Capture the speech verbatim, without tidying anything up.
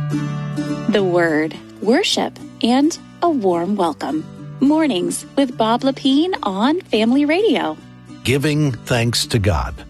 The Word, worship, and a warm welcome. Mornings with Bob Lepine on Family Radio. Giving thanks to God.